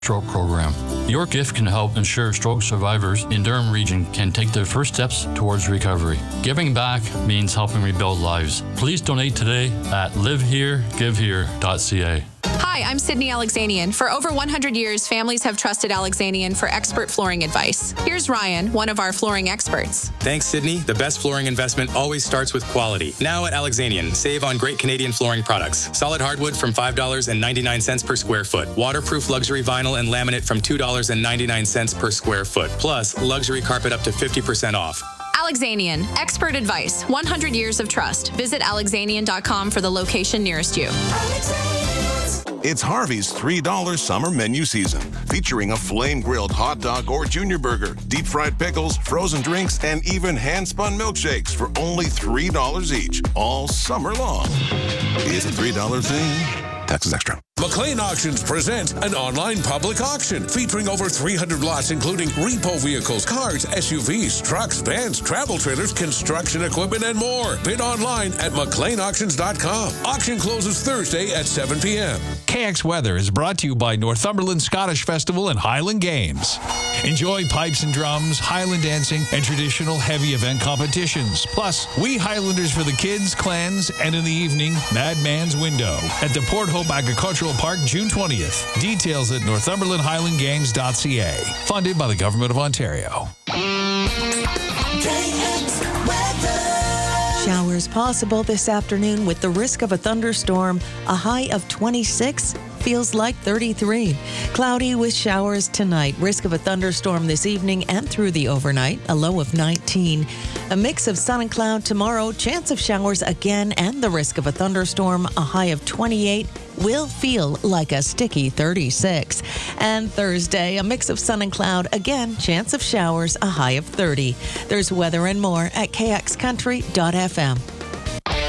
Stroke Program. Your gift can help ensure stroke survivors in Durham region can take their first steps towards recovery. Giving back means helping rebuild lives. Please donate today at liveheregivehere.ca. Hi, I'm Sydney Alexanian. For over 100 years, families have trusted Alexanian for expert flooring advice. Here's Ryan, one of our flooring experts. Thanks, Sydney. The best flooring investment always starts with quality. Now at Alexanian, save on great Canadian flooring products. Solid hardwood from $5.99 per square foot. Waterproof luxury vinyl and laminate from $2.99 per square foot. Plus, luxury carpet up to 50% off. Alexanian, expert advice, 100 years of trust. Visit alexanian.com for the location nearest you. It's Harvey's $3 summer menu season, featuring a flame-grilled hot dog or junior burger, deep-fried pickles, frozen drinks, and even hand-spun milkshakes for only $3 each, all summer long. It's a $3 thing. Taxes extra. McLean Auctions presents an online public auction featuring over 300 lots, including repo vehicles, cars, SUVs, trucks, vans, travel trailers, construction equipment, and more. Bid online at McLeanAuctions.com. Auction closes Thursday at 7 p.m. KX Weather is brought to you by Northumberland Scottish Festival and Highland Games. Enjoy pipes and drums, Highland dancing, and traditional heavy event competitions. Plus, We Highlanders for the kids, clans, and in the evening, Madman's Window at the Port Hope Agricultural Park, June 20th. Details at northumberlandhighlandgames.ca. Funded by the Government of Ontario. Showers possible this afternoon with the risk of a thunderstorm. A high of 26. Feels like 33. Cloudy with showers tonight. Risk of a thunderstorm this evening and through the overnight. A low of 19. A mix of sun and cloud tomorrow. Chance of showers again and the risk of a thunderstorm. A high of 28. Will feel like a sticky 36. And Thursday, a mix of sun and cloud. Again, chance of showers. A high of 30. There's weather and more at kxcountry.fm.